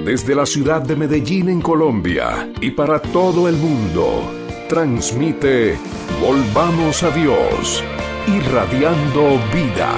Desde la ciudad de Medellín, en Colombia, y para todo el mundo, transmite Volvamos a Dios, irradiando vida.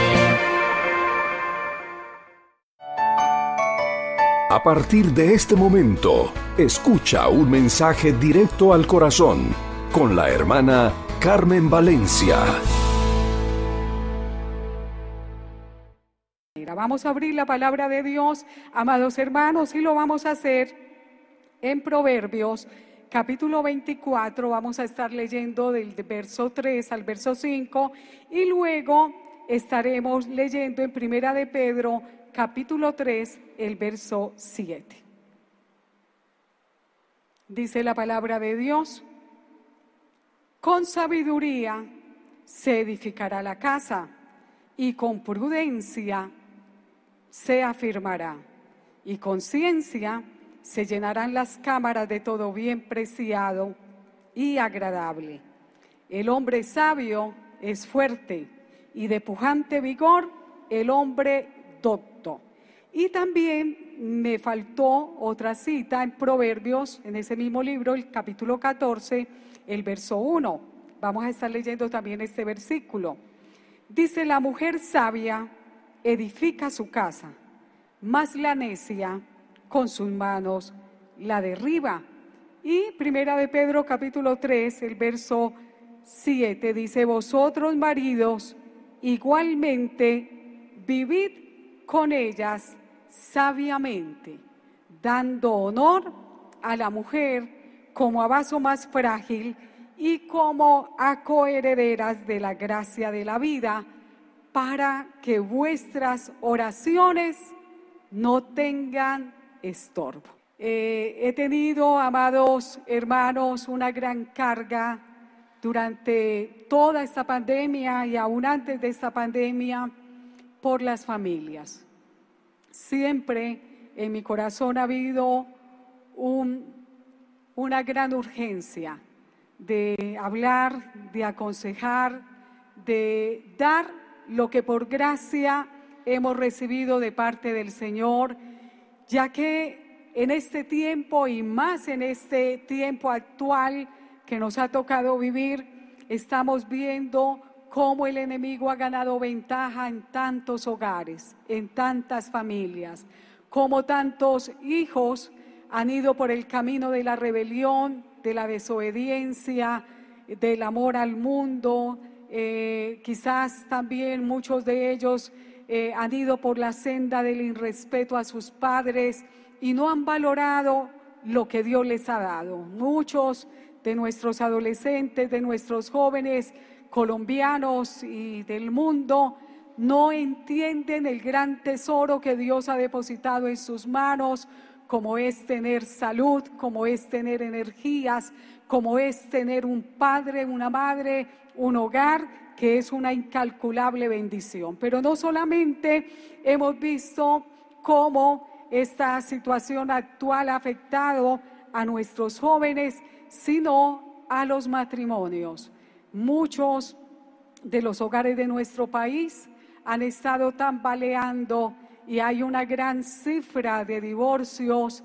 A partir de este momento, escucha un mensaje directo al corazón con la hermana Carmen Valencia. Vamos a abrir la palabra de Dios, amados hermanos, y lo vamos a hacer en Proverbios, capítulo 24. Vamos a estar leyendo del verso 3 al verso 5 y luego estaremos leyendo en Primera de Pedro, capítulo 3, el verso 7. Dice la palabra de Dios: con sabiduría se edificará la casa, y con prudencia se afirmará, y con ciencia se llenarán las cámaras de todo bien preciado y agradable. El hombre sabio es fuerte, y de pujante vigor el hombre docto. Y también me faltó otra cita en Proverbios, en ese mismo libro, el capítulo 14, el verso 1. Vamos a estar leyendo también este versículo. Dice: la mujer sabia edifica su casa, mas la necia con sus manos la derriba. Y Primera de Pedro capítulo 3, el verso 7 dice: vosotros maridos igualmente vivid con ellas sabiamente, dando honor a la mujer como a vaso más frágil y como a coherederas de la gracia de la vida, para que vuestras oraciones no tengan estorbo. He tenido, amados hermanos, una gran carga durante toda esta pandemia y aún antes de esta pandemia por las familias. Siempre en mi corazón ha habido una gran urgencia de hablar, de aconsejar, de dar lo que por gracia hemos recibido de parte del Señor, ya que en este tiempo y más en este tiempo actual que nos ha tocado vivir, estamos viendo cómo el enemigo ha ganado ventaja en tantos hogares, en tantas familias, cómo tantos hijos han ido por el camino de la rebelión, de la desobediencia, del amor al mundo. Quizás también muchos de ellos han ido por la senda del irrespeto a sus padres y no han valorado lo que Dios les ha dado. Muchos de nuestros adolescentes, de nuestros jóvenes colombianos y del mundo no entienden el gran tesoro que Dios ha depositado en sus manos, como es tener salud, como es tener energías, como es tener un padre, una madre, un hogar, que es una incalculable bendición. Pero no solamente hemos visto cómo esta situación actual ha afectado a nuestros jóvenes, sino a los matrimonios. Muchos de los hogares de nuestro país han estado tambaleando y hay una gran cifra de divorcios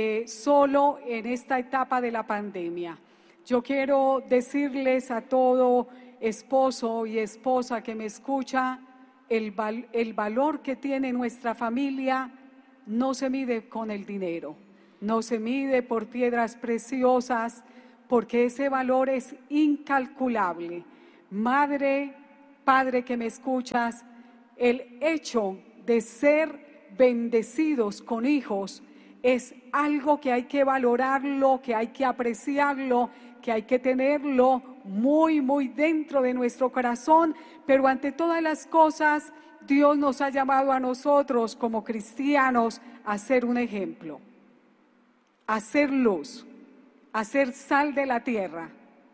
solo en esta etapa de la pandemia. Yo quiero decirles a todo esposo y esposa que me escucha, el valor que tiene nuestra familia no se mide con el dinero, no se mide por piedras preciosas, porque ese valor es incalculable. Madre, padre que me escuchas, el hecho de ser bendecidos con hijos es algo que hay que valorarlo, que hay que apreciarlo, que hay que tenerlo muy, muy dentro de nuestro corazón. Pero ante todas las cosas, Dios nos ha llamado a nosotros como cristianos a ser un ejemplo, a ser luz, a ser sal de la tierra.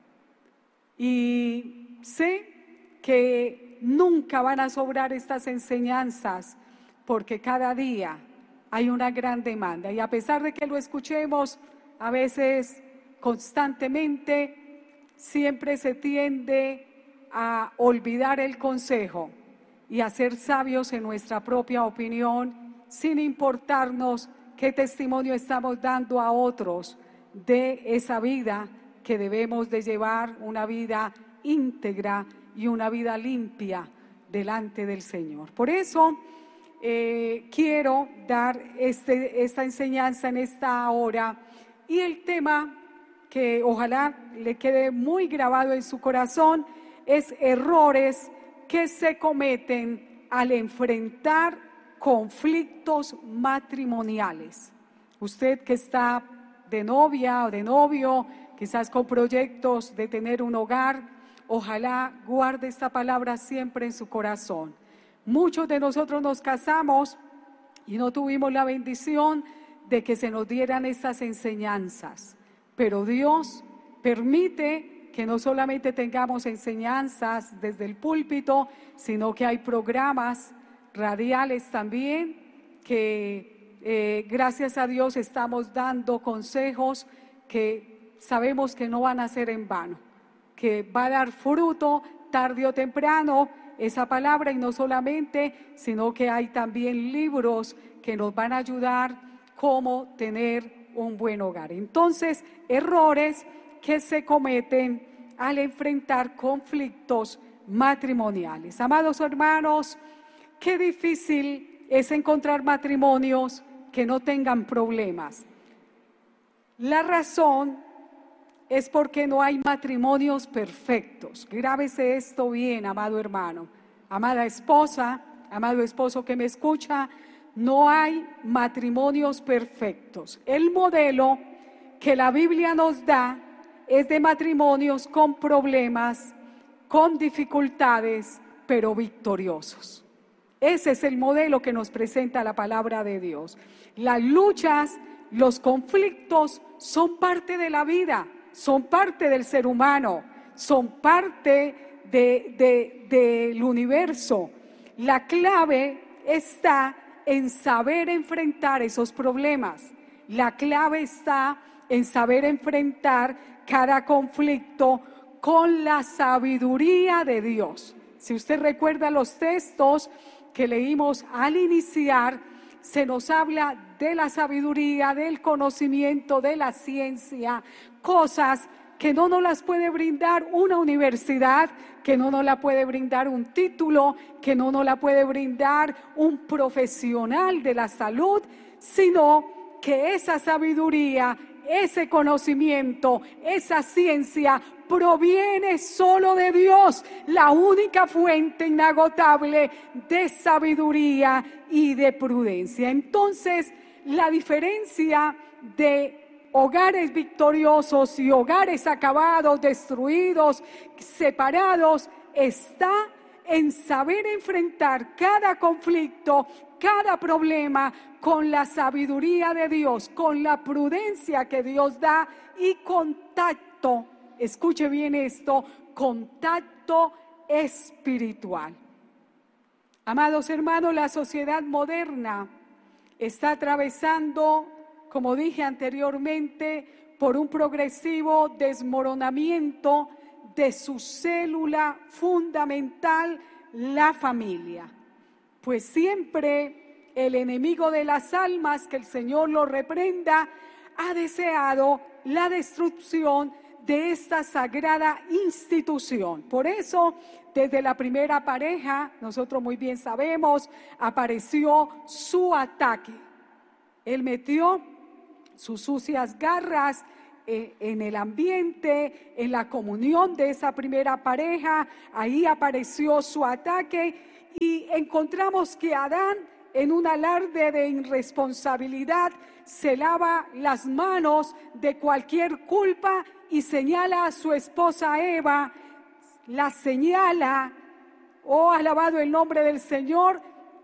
Y sé que nunca van a sobrar estas enseñanzas, porque cada día hay una gran demanda. Y a pesar de que lo escuchemos a veces constantemente, siempre se tiende a olvidar el consejo y a ser sabios en nuestra propia opinión, sin importarnos qué testimonio estamos dando a otros de esa vida que debemos de llevar, una vida íntegra y una vida limpia delante del Señor. Por eso quiero dar esta enseñanza en esta hora, y el tema que ojalá le quede muy grabado en su corazón es errores que se cometen al enfrentar conflictos matrimoniales. Usted que está de novia o de novio, quizás con proyectos de tener un hogar, ojalá guarde esta palabra siempre en su corazón. Muchos de nosotros nos casamos y no tuvimos la bendición de que se nos dieran estas enseñanzas, pero Dios permite que no solamente tengamos enseñanzas desde el púlpito, sino que hay programas radiales también que gracias a Dios estamos dando consejos que sabemos que no van a ser en vano, que va a dar fruto tarde o temprano esa palabra, y no solamente, sino que hay también libros que nos van a ayudar cómo tener un buen hogar. Entonces, errores que se cometen al enfrentar conflictos matrimoniales. Amados hermanos, qué difícil es encontrar matrimonios que no tengan problemas. La razón es porque no hay matrimonios perfectos. Grábese esto bien, amado hermano, amada esposa, amado esposo que me escucha. No hay matrimonios perfectos. El modelo que la Biblia nos da es de matrimonios con problemas, con dificultades, pero victoriosos. Ese es el modelo que nos presenta la palabra de Dios. Las luchas, los conflictos son parte de la vida, son parte del ser humano, son parte del universo. La clave está en saber enfrentar esos problemas. La clave está en saber enfrentar cada conflicto con la sabiduría de Dios. Si usted recuerda los textos que leímos al iniciar, se nos habla de la sabiduría, del conocimiento, de la ciencia, cosas que no nos las puede brindar una universidad, que no nos la puede brindar un título, que no nos la puede brindar un profesional de la salud, sino que esa sabiduría, ese conocimiento, esa ciencia proviene solo de Dios, la única fuente inagotable de sabiduría y de prudencia. Entonces, la diferencia de hogares victoriosos y hogares acabados, destruidos, separados, está en saber enfrentar cada conflicto, cada problema con la sabiduría de Dios, con la prudencia que Dios da y contacto, escuche bien esto, contacto espiritual. Amados hermanos, la sociedad moderna está atravesando, como dije anteriormente, por un progresivo desmoronamiento de su célula fundamental, la familia. Pues siempre el enemigo de las almas, que el Señor lo reprenda, ha deseado la destrucción de esta sagrada institución. Por eso, desde la primera pareja, nosotros muy bien sabemos, apareció su ataque. Él metió sus sucias garras en el ambiente, en la comunión de esa primera pareja. Ahí apareció su ataque y encontramos que Adán, en un alarde de irresponsabilidad, se lava las manos de cualquier culpa y señala a su esposa Eva, la señala, alabado el nombre del Señor,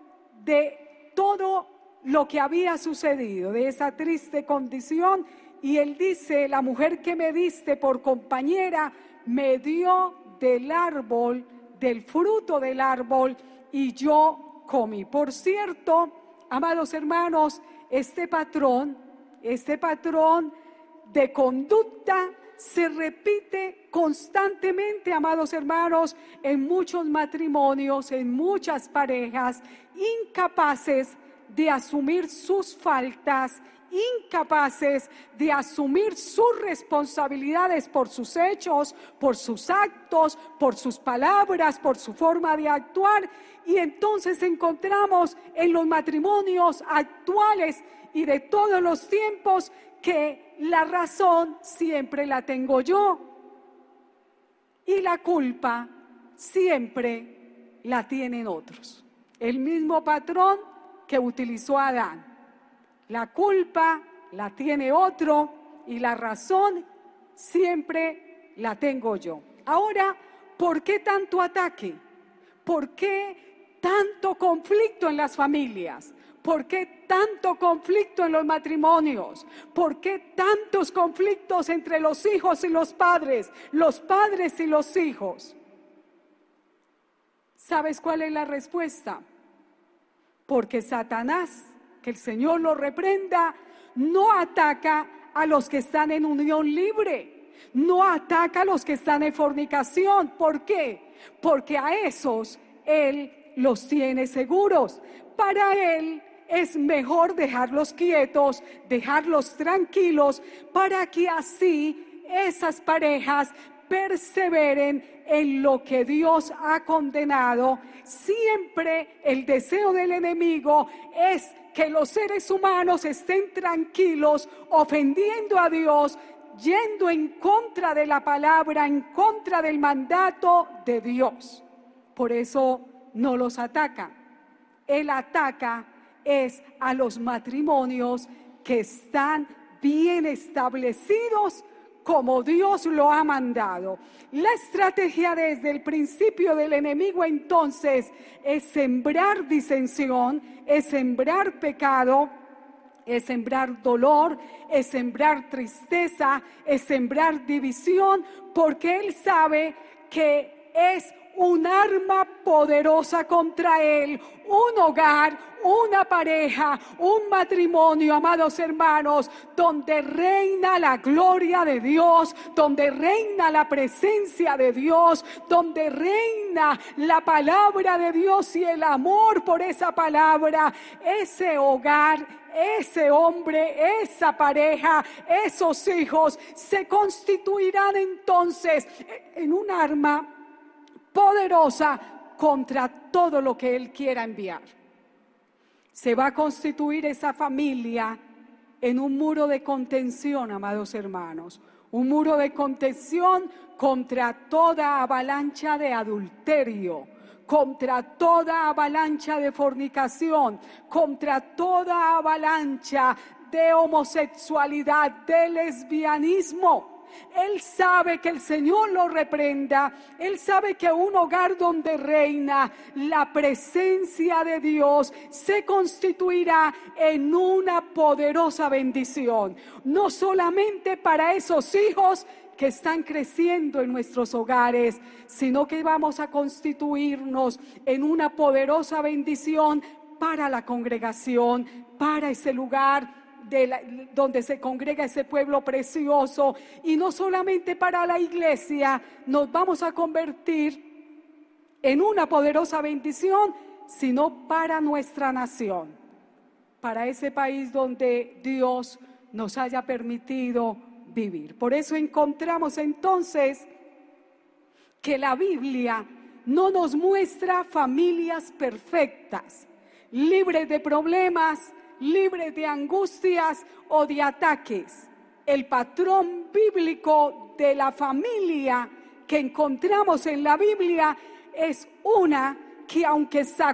de todo lo que había sucedido, de esa triste condición. Y él dice: la mujer que me diste por compañera me dio del árbol, del fruto del árbol, y yo comí. Por cierto, amados hermanos, este patrón de conducta se repite constantemente, amados hermanos, en muchos matrimonios, en muchas parejas incapaces de asumir sus faltas, incapaces de asumir sus responsabilidades por sus hechos, por sus actos, por sus palabras, por su forma de actuar. Y entonces encontramos en los matrimonios actuales y de todos los tiempos que la razón siempre la tengo yo y la culpa siempre la tienen otros. El mismo patrón que utilizó Adán. La culpa la tiene otro y la razón siempre la tengo yo. Ahora, ¿por qué tanto ataque? ¿Por qué tanto conflicto en las familias? ¿Por qué tanto conflicto en los matrimonios? ¿Por qué tantos conflictos entre los hijos y los padres y los hijos? ¿Sabes cuál es la respuesta? Porque Satanás, que el Señor lo reprenda, no ataca a los que están en unión libre, no ataca a los que están en fornicación. ¿Por qué? Porque a esos Él los tiene seguros. Para Él es mejor dejarlos quietos, dejarlos tranquilos, para que así esas parejas perseveren en lo que Dios ha condenado. Siempre el deseo del enemigo es que los seres humanos estén tranquilos, ofendiendo a Dios, yendo en contra de la palabra, en contra del mandato de Dios. Por eso no los ataca. Él ataca es a los matrimonios que están bien establecidos como Dios lo ha mandado. La estrategia desde el principio del enemigo entonces es sembrar disensión, es sembrar pecado, es sembrar dolor, es sembrar tristeza, es sembrar división, porque Él sabe que es un arma poderosa contra él, un hogar, una pareja, un matrimonio, amados hermanos, donde reina la gloria de Dios, donde reina la presencia de Dios, donde reina la palabra de Dios y el amor por esa palabra. Ese hogar, ese hombre, esa pareja, esos hijos se constituirán entonces en un arma poderosa contra todo lo que Él quiera enviar. Se va a constituir esa familia en un muro de contención, amados hermanos, un muro de contención contra toda avalancha de adulterio, contra toda avalancha de fornicación, contra toda avalancha de homosexualidad, de lesbianismo. Él sabe que el Señor lo reprenda. Él sabe que un hogar donde reina la presencia de Dios se constituirá en una poderosa bendición. No solamente para esos hijos que están creciendo en nuestros hogares, sino que vamos a constituirnos en una poderosa bendición para la congregación, para ese lugar donde se congrega ese pueblo precioso. Y no solamente para la iglesia nos vamos a convertir en una poderosa bendición, sino para nuestra nación, para ese país donde Dios nos haya permitido vivir. Por eso encontramos entonces que la Biblia no nos muestra familias perfectas, libres de problemas, libres de angustias o de ataques. El patrón bíblico de la familia que encontramos en la Biblia es una que, aunque